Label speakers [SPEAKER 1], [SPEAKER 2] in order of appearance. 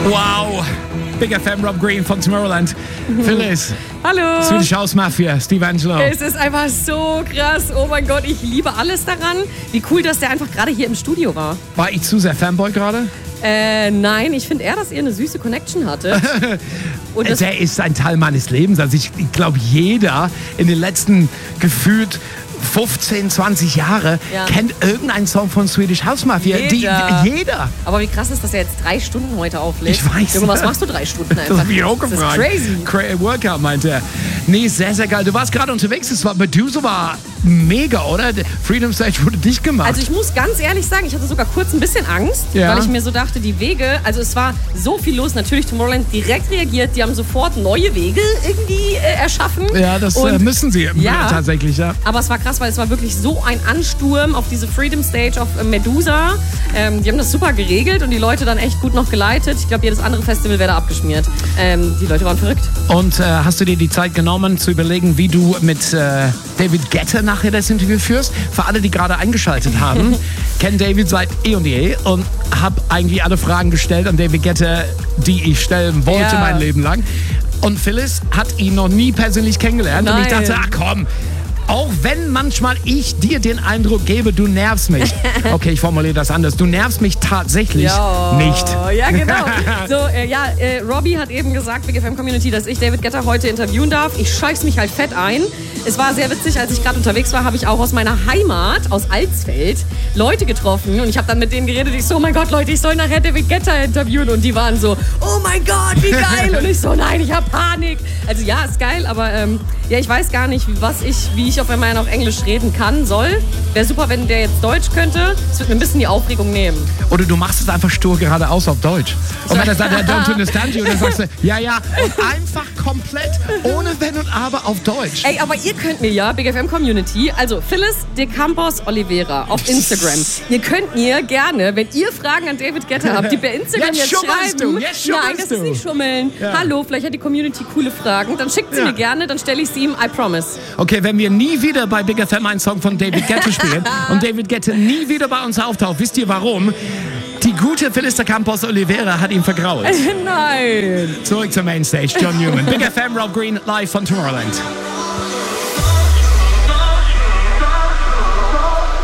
[SPEAKER 1] Wow. Big FM, Rob Green von Tomorrowland. Phyllis.
[SPEAKER 2] Hallo.
[SPEAKER 1] Swedish House Mafia, Steve Angelo.
[SPEAKER 2] Es ist einfach so krass. Oh mein Gott, ich liebe alles daran. Wie cool, dass der einfach gerade hier im Studio war.
[SPEAKER 1] War ich zu sehr Fanboy gerade?
[SPEAKER 2] Nein, ich finde eher, dass ihr eine süße Connection hattet. Und
[SPEAKER 1] der ist ein Teil meines Lebens. Also ich glaube, jeder in den letzten gefühlt 15, 20 Jahre kennt irgendeinen Song von Swedish House Mafia. Jeder.
[SPEAKER 2] Aber wie krass ist, dass er jetzt 3 Stunden heute auflegt?
[SPEAKER 1] Ich weiß.
[SPEAKER 2] Junge, was machst du 3 Stunden einfach?
[SPEAKER 1] Das hab ich auch
[SPEAKER 2] das
[SPEAKER 1] gefragt.
[SPEAKER 2] ist crazy.
[SPEAKER 1] Workout, meinte er. Nee, sehr, sehr geil. Du warst gerade unterwegs. Medusa war mega, oder? Der Freedom Stage wurde dicht gemacht.
[SPEAKER 2] Also ich muss ganz ehrlich sagen, ich hatte sogar kurz ein bisschen Angst, weil ich mir so dachte, die Wege, also es war so viel los. Natürlich Tomorrowland direkt reagiert. Die haben sofort neue Wege irgendwie erschaffen.
[SPEAKER 1] Ja, das müssen sie tatsächlich, ja.
[SPEAKER 2] Aber es war krass, weil es war wirklich so ein Ansturm auf diese Freedom Stage auf Medusa. Die haben das super geregelt und die Leute dann echt gut noch geleitet. Ich glaube, jedes andere Festival wäre da abgeschmiert. Die Leute waren verrückt.
[SPEAKER 1] Und hast du dir die Zeit genommen, zu überlegen, wie du mit David Guetta nachher das Interview führst? Für alle, die gerade eingeschaltet haben, kenne David seit eh und je und habe eigentlich alle Fragen gestellt an David Guetta, die ich stellen wollte mein Leben lang. Und Phyllis hat ihn noch nie persönlich kennengelernt.
[SPEAKER 2] Nein.
[SPEAKER 1] Und ich dachte, ach komm, auch wenn manchmal ich dir den Eindruck gebe, du nervst mich. Okay, ich formuliere das anders. Du nervst mich tatsächlich nicht.
[SPEAKER 2] Ja, genau. So, Robbie hat eben gesagt, Big FM Community, dass ich David Guetta heute interviewen darf. Ich scheiß mich halt fett ein. Es war sehr witzig, als ich gerade unterwegs war, habe ich auch aus meiner Heimat, aus Alsfeld, Leute getroffen. Und ich habe dann mit denen geredet. Ich so, oh mein Gott, Leute, ich soll nachher David Guetta interviewen. Und die waren so, oh mein Gott, wie geil. Und ich so, nein, ich habe Panik. Also ja, ist geil, aber ich weiß gar nicht, wie ich auf einmal noch Englisch reden kann, soll. Wäre super, wenn der jetzt Deutsch könnte. Das wird mir ein bisschen die Aufregung nehmen.
[SPEAKER 1] Oder du machst es einfach stur geradeaus auf Deutsch. Und wenn er sagt, I don't understand you, dann sagst du, ja, und einfach komplett ohne Wenn und Aber auf Deutsch.
[SPEAKER 2] Ey, aber ihr könnt mir Big FM Community, also Phyllis de Campos Oliveira auf Instagram. Ihr könnt mir gerne, wenn ihr Fragen an David Guetta habt, die per Instagram jetzt schreiben. Nein, das ist nicht schummeln. Ja. Hallo, vielleicht hat die Community coole Fragen. Dann schickt sie mir gerne, dann stelle ich sie ihm, I promise.
[SPEAKER 1] Okay, wenn wir nie wieder bei Big FM einen Song von David Guetta spielen und David Guetta nie wieder bei uns auftaucht, wisst ihr warum? Die gute Phyllis de Campos Oliveira hat ihn vergrault.
[SPEAKER 2] Nein.
[SPEAKER 1] Zurück zur Mainstage, John Newman. Big FM, Rob Green, live von Tomorrowland.